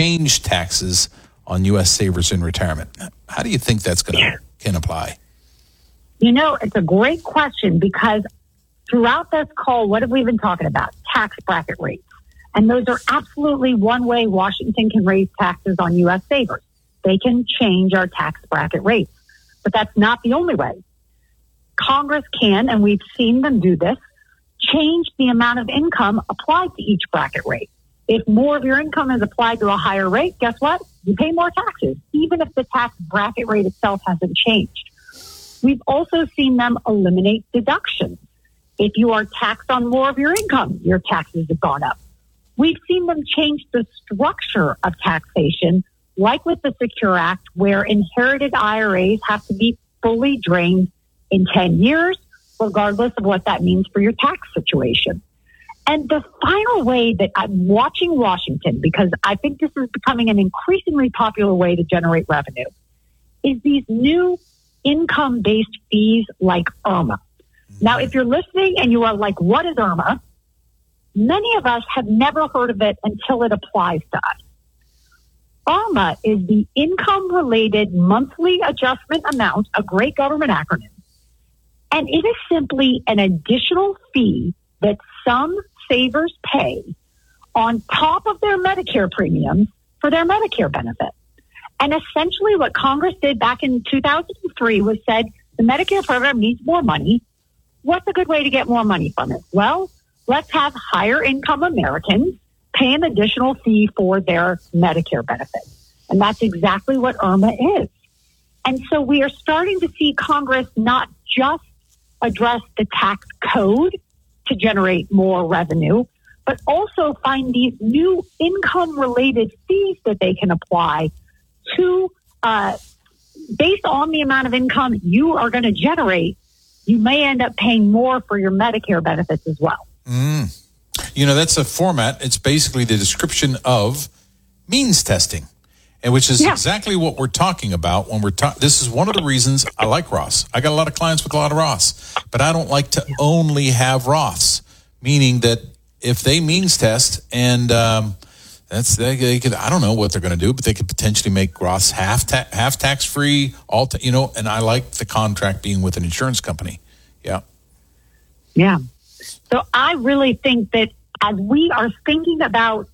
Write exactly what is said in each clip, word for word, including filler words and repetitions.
change taxes on U S savers in retirement. How do you think that's going to can apply? You know, it's a great question because throughout this call, what have we been talking about? Tax bracket rates. And those are absolutely one way Washington can raise taxes on U S savers. They can change our tax bracket rates. But that's not the only way. Congress can, and we've seen them do this, change the amount of income applied to each bracket rate. If more of your income is applied to a higher rate, guess what? You pay more taxes, even if the tax bracket rate itself hasn't changed. We've also seen them eliminate deductions. If you are taxed on more of your income, your taxes have gone up. We've seen them change the structure of taxation, like with the Secure Act, where inherited I R As have to be fully drained in ten years, regardless of what that means for your tax situation. And the final way that I'm watching Washington, because I think this is becoming an increasingly popular way to generate revenue, is these new income-based fees like IRMA. Now, if you're listening and you are like, what is IRMA? Many of us have never heard of it until it applies to us. IRMA is the income-related monthly adjustment amount, a great government acronym. And it is simply an additional fee that some savers pay on top of their Medicare premiums for their Medicare benefit. And essentially what Congress did back in two thousand three was said, the Medicare program needs more money. What's a good way to get more money from it? Well, let's have higher income Americans pay an additional fee for their Medicare benefit. And that's exactly what IRMA is. And so we are starting to see Congress not just address the tax code to generate more revenue, but also find these new income-related fees that they can apply to, uh, based on the amount of income you are going to generate, you may end up paying more for your Medicare benefits as well. Mm. You know, that's a format. It's basically the description of means testing, and which is yeah. exactly what we're talking about when we're talking. This is one of the reasons I like Roths. I got a lot of clients with a lot of Roths, but I don't like to only have Roths, meaning that if they means test and um, that's they, they could, I don't know what they're going to do, but they could potentially make Roths half ta- half tax free, all ta- you know. And I like the contract being with an insurance company. Yeah, yeah. So I really think that as we are thinking about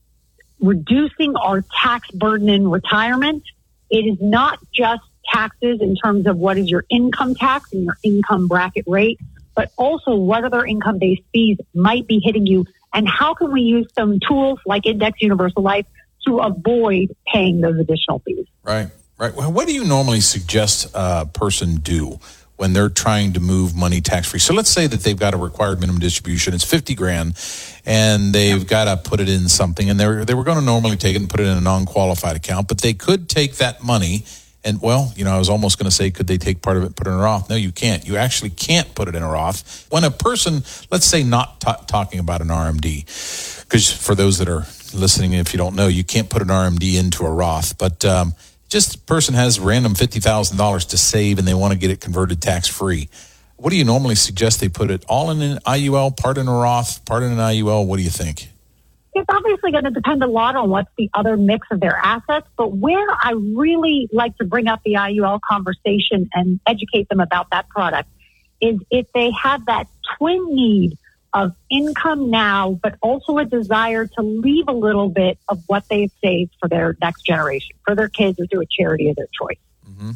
reducing our tax burden in retirement, it is not just taxes in terms of what is your income tax and your income bracket rate, but also what other income-based fees might be hitting you, and how can we use some tools like Index Universal Life to avoid paying those additional fees. Right, right. Well, what do you normally suggest a person do when they're trying to move money tax-free? So let's say that they've got a required minimum distribution. It's fifty grand, and they've got to put it in something. And they were, they were going to normally take it and put it in a non-qualified account, but they could take that money and, well, you know, I was almost going to say, could they take part of it and put it in a Roth? No, you can't. You actually can't put it in a Roth. When a person, let's say not t- talking about an R M D, because for those that are listening, if you don't know, you can't put an R M D into a Roth, but um, just a person has random fifty thousand dollars to save and they want to get it converted tax-free. What do you normally suggest they put it all in an I U L, part in a Roth, part in an I U L? What do you think? It's obviously going to depend a lot on what's the other mix of their assets, but where I really like to bring up the I U L conversation and educate them about that product is if they have that twin need of income now, but also a desire to leave a little bit of what they've saved for their next generation, for their kids, or do a charity of their choice. Mm-hmm.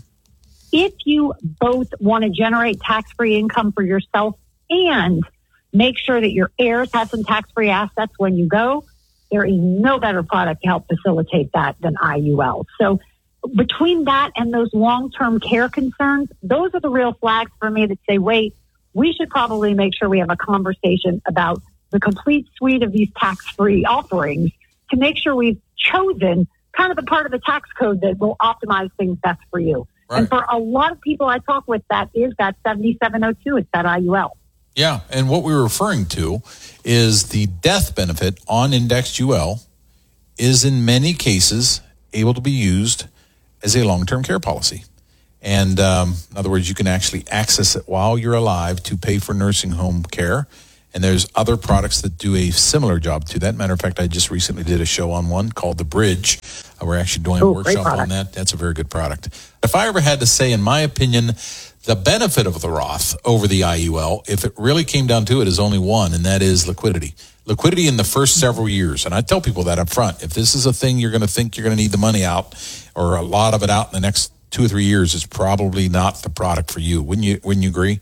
If you both want to generate tax-free income for yourself and make sure that your heirs have some tax-free assets when you go, there is no better product to help facilitate that than I U L. So between that and those long-term care concerns, those are the real flags for me that say, wait, we should probably make sure we have a conversation about the complete suite of these tax-free offerings to make sure we've chosen kind of the part of the tax code that will optimize things best for you. Right. And for a lot of people I talk with, that is that seventy-seven oh two, it's that I U L. Yeah, and what we were referring to is the death benefit on Indexed U L is in many cases able to be used as a long-term care policy. And um, in other words, you can actually access it while you're alive to pay for nursing home care. And there's other products that do a similar job to that. Matter of fact, I just recently did a show on one called The Bridge. Uh, we're actually doing a Ooh, workshop on that. That's a very good product. If I ever had to say, in my opinion, the benefit of the Roth over the I U L, if it really came down to it, is only one, and that is liquidity. Liquidity in the first several years. And I tell people that up front. If this is a thing you're going to think you're going to need the money out, or a lot of it out in the next two or three years, it's probably not the product for you. Wouldn't you, wouldn't you agree?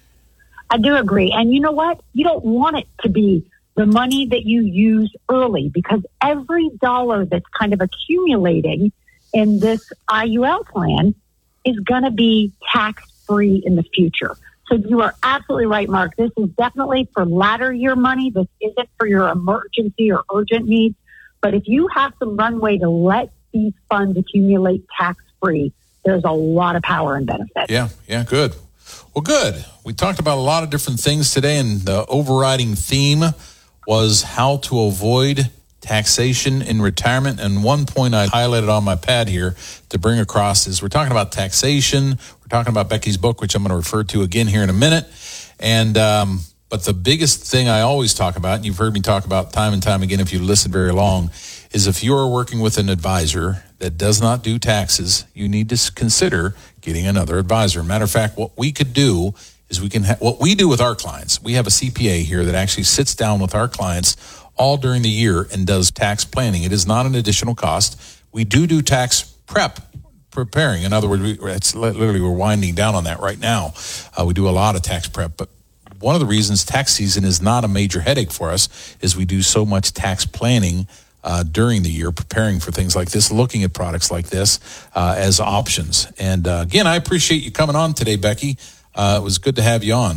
I do agree. And you know what? You don't want it to be the money that you use early, because every dollar that's kind of accumulating in this I U L plan is going to be tax-free in the future. So you are absolutely right, Mark. This is definitely for latter year money. This isn't for your emergency or urgent needs. But if you have some runway to let these funds accumulate tax-free, there's a lot of power and benefit. Yeah, yeah, good. Well, good. We talked about a lot of different things today, and the overriding theme was how to avoid taxation in retirement. And one point I highlighted on my pad here to bring across is we're talking about taxation. We're talking about Becky's book, which I'm going to refer to again here in a minute. And um, but the biggest thing I always talk about, and you've heard me talk about time and time again if you listen very long, is if you are working with an advisor that does not do taxes, you need to consider getting another advisor. Matter of fact, what we could do is we can ha- what we do with our clients. We have a C P A here that actually sits down with our clients all during the year and does tax planning. It is not an additional cost. We do do tax prep, preparing. In other words, we, it's literally we're winding down on that right now. Uh, we do a lot of tax prep, but one of the reasons tax season is not a major headache for us is we do so much tax planning uh, during the year, preparing for things like this, looking at products like this uh, as options. And uh, again, I appreciate you coming on today, Becky. Uh, it was good to have you on.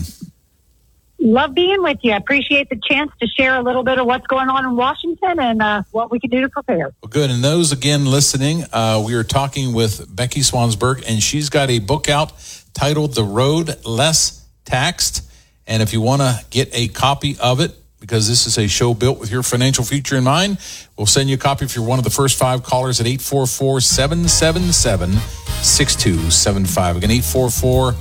Love being with you. I appreciate the chance to share a little bit of what's going on in Washington and uh, what we can do to prepare. Well, good. And those, again, listening, uh, we are talking with Becky Swansburg, and she's got a book out titled The Road Less Taxed. And if you want to get a copy of it, because this is a show built with your financial future in mind, we'll send you a copy if you're one of the first five callers at eight four four, seven seven seven, six two seven five. Again, eight four four,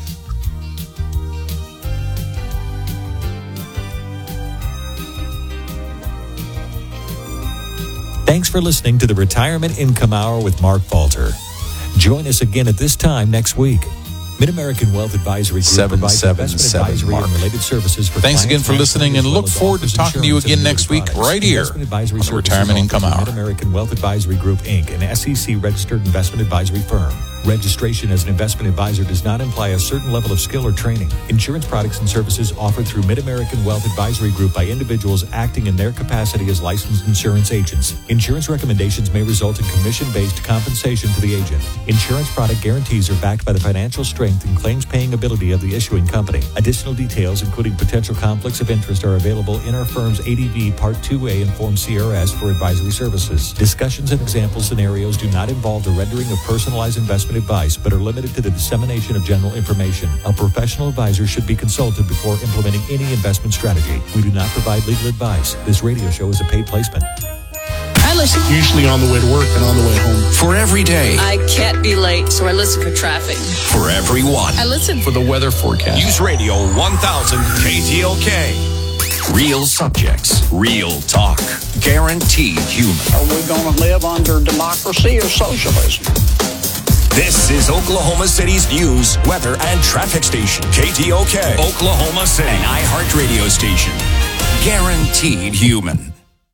Thanks for listening to the Retirement Income Hour with Mark Falter. Join us again at this time next week. Mid-American Wealth Advisory Group provides investment advisory and related services for Thanks clients, again for listening, and look forward to talking to you again next week right here on the Retirement Income Hour. Mid-American Wealth Advisory Group, Incorporated, an S E C-registered investment advisory firm. Registration as an investment advisor does not imply a certain level of skill or training. Insurance products and services offered through Mid-American Wealth Advisory Group by individuals acting in their capacity as licensed insurance agents. Insurance recommendations may result in commission-based compensation to the agent. Insurance product guarantees are backed by the financial strength and claims-paying ability of the issuing company. Additional details, including potential conflicts of interest, are available in our firm's A D V Part two A and Form C R S for advisory services. Discussions and example scenarios do not involve the rendering of personalized investment advice, but are limited to the dissemination of general information. A professional advisor should be consulted before implementing any investment strategy. We do not provide legal advice. This radio show is a paid placement. I listen. Usually on the way to work and on the way home. For every day. I can't be late, so I listen for traffic. For everyone. I listen for the weather forecast. News Radio one thousand K T L K. Real subjects, real talk, guaranteed human. Are we going to live under democracy or socialism? This is Oklahoma City's news, weather, and traffic station. K T O K, Oklahoma City, an iHeart radio station. Guaranteed human.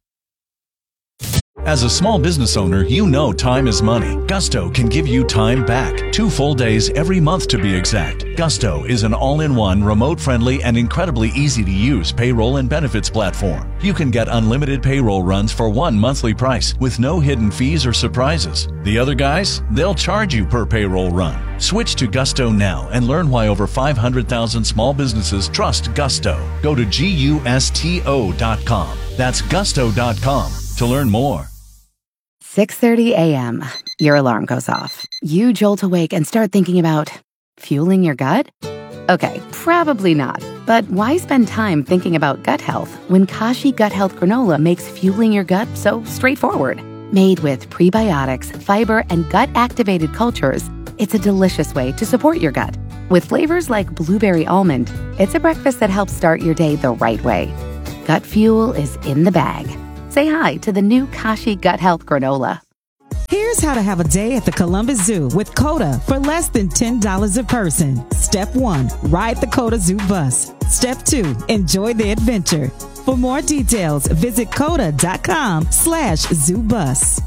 As a small business owner, you know time is money. Gusto can give you time back. Two full days every month to be exact. Gusto is an all-in-one, remote-friendly, and incredibly easy-to-use payroll and benefits platform. You can get unlimited payroll runs for one monthly price with no hidden fees or surprises. The other guys, they'll charge you per payroll run. Switch to Gusto now and learn why over five hundred thousand small businesses trust Gusto. Go to gusto dot com. That's gusto dot com to learn more. six thirty a.m. Your alarm goes off. You jolt awake and start thinking about fueling your gut? Okay, probably not. But why spend time thinking about gut health when Kashi Gut Health Granola makes fueling your gut so straightforward? Made with prebiotics, fiber, and gut-activated cultures, it's a delicious way to support your gut. With flavors like blueberry almond, it's a breakfast that helps start your day the right way. gut fuel is in the bag. Say hi to the new Kashi Gut Health Granola. Here's how to have a day at the Columbus Zoo with COTA for less than ten dollars a person. Step one, ride the COTA Zoo bus. Step two, enjoy the adventure. For more details, visit coda.com slash zoo bus.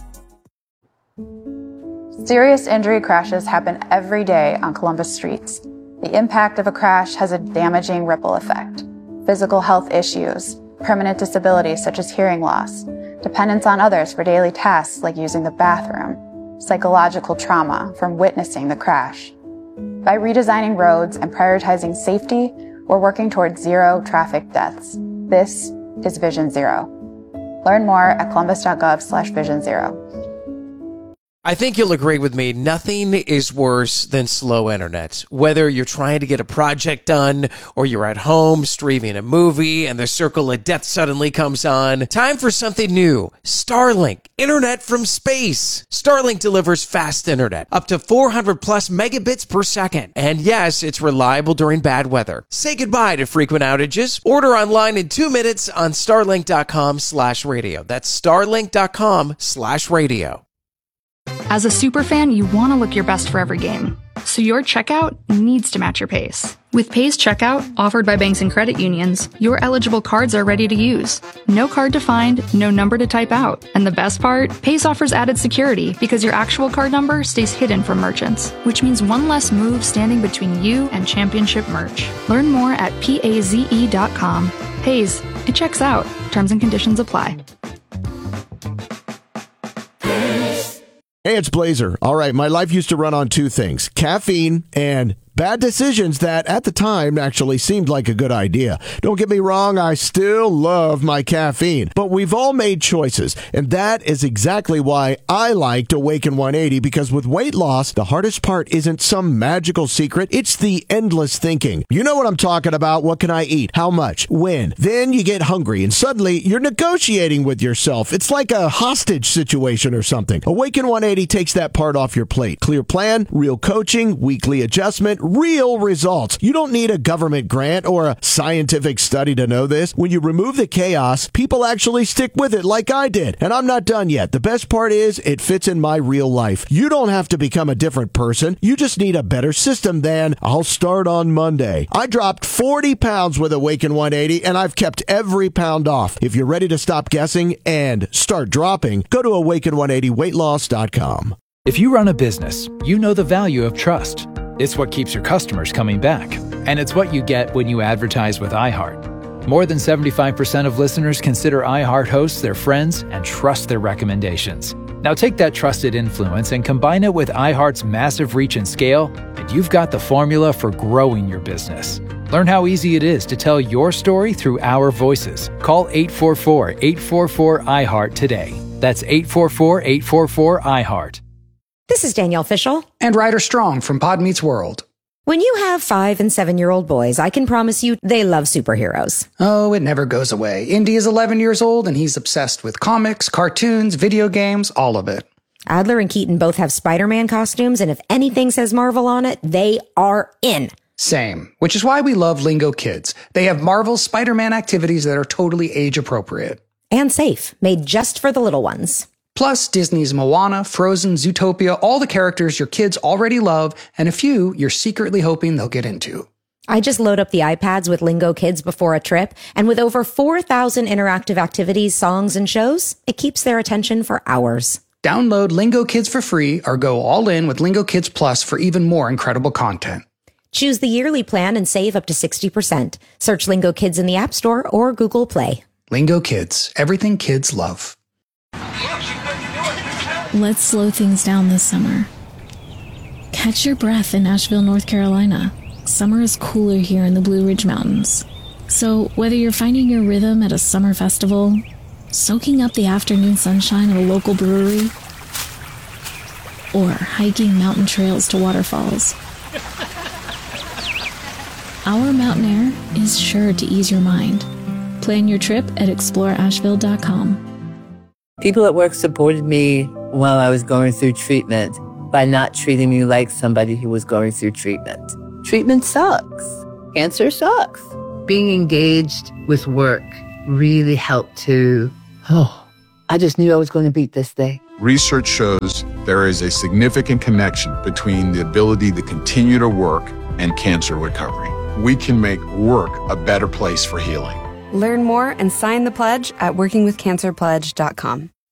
Serious injury crashes happen every day on Columbus streets. The impact of a crash has a damaging ripple effect. Physical health issues, permanent disabilities such as hearing loss, dependence on others for daily tasks like using the bathroom, psychological trauma from witnessing the crash. By redesigning roads and prioritizing safety, we're working towards zero traffic deaths. This is Vision Zero. Learn more at columbus.gov slash vision zero. I think you'll agree with me, nothing is worse than slow internet. Whether you're trying to get a project done or you're at home streaming a movie and the circle of death suddenly comes on, time for something new. Starlink, internet from space. Starlink delivers fast internet, up to four hundred plus megabits per second. And yes, it's reliable during bad weather. Say goodbye to frequent outages. Order online in two minutes on starlink.com slash radio. That's starlink.com slash radio. As a superfan, you want to look your best for every game. So your checkout needs to match your pace. With Pace Checkout, offered by banks and credit unions, your eligible cards are ready to use. No card to find, no number to type out. And the best part? Pace offers added security because your actual card number stays hidden from merchants, which means one less move standing between you and championship merch. Learn more at paze dot com. Paze, it checks out. Terms and conditions apply. Hey, it's Blazer. All right, my life used to run on two things, caffeine and bad decisions that at the time actually seemed like a good idea. Don't get me wrong, I still love my caffeine, but we've all made choices, and that is exactly why I liked Awaken one eighty, because with weight loss, the hardest part isn't some magical secret, it's the endless thinking. You know what I'm talking about. What can I eat? How much? When? Then you get hungry, and suddenly you're negotiating with yourself. It's like a hostage situation or something. Awaken one eighty takes that part off your plate. Clear plan, real coaching, weekly adjustment, real results. You don't need a government grant or a scientific study to know this. When you remove the chaos, people actually stick with it like I did. And I'm not done yet. The best part is it fits in my real life. You don't have to become a different person. You just need a better system than I'll start on Monday. I dropped forty pounds with Awaken one eighty and I've kept every pound off. If you're ready to stop guessing and start dropping, go to awaken one eighty weight loss dot com. If you run a business, you know the value of trust. It's what keeps your customers coming back. And it's what you get when you advertise with iHeart. More than seventy-five percent of listeners consider iHeart hosts their friends and trust their recommendations. Now take that trusted influence and combine it with iHeart's massive reach and scale, and you've got the formula for growing your business. Learn how easy it is to tell your story through our voices. Call eight four four, eight four four, iHeart today. That's eight four four, eight four four, iHeart. This is Danielle Fishel. And Ryder Strong from Pod Meets World. When you have five and seven-year-old boys, I can promise you they love superheroes. Oh, it never goes away. Indy is eleven years old, and he's obsessed with comics, cartoons, video games, all of it. Adler and Keaton both have Spider-Man costumes, and if anything says Marvel on it, they are in. Same, which is why we love Lingo Kids. They have Marvel's Spider-Man activities that are totally age-appropriate. And safe, made just for the little ones. Plus, Disney's Moana, Frozen, Zootopia, all the characters your kids already love, and a few you're secretly hoping they'll get into. I just load up the iPads with Lingo Kids before a trip, and with over four thousand interactive activities, songs, and shows, it keeps their attention for hours. Download Lingo Kids for free or go all in with Lingo Kids Plus for even more incredible content. Choose the yearly plan and save up to sixty percent. Search Lingo Kids in the App Store or Google Play. Lingo Kids, everything kids love. Let's slow things down this summer. Catch your breath in Asheville, North Carolina. Summer is cooler here in the Blue Ridge Mountains. So whether you're finding your rhythm at a summer festival, soaking up the afternoon sunshine at a local brewery, or hiking mountain trails to waterfalls, our mountain air is sure to ease your mind. Plan your trip at explore asheville dot com. People at work supported me while I was going through treatment by not treating me like somebody who was going through treatment. Treatment sucks. Cancer sucks. Being engaged with work really helped to, oh, I just knew I was going to beat this day. Research shows there is a significant connection between the ability to continue to work and cancer recovery. We can make work a better place for healing. Learn more and sign the pledge at working with cancer pledge dot com.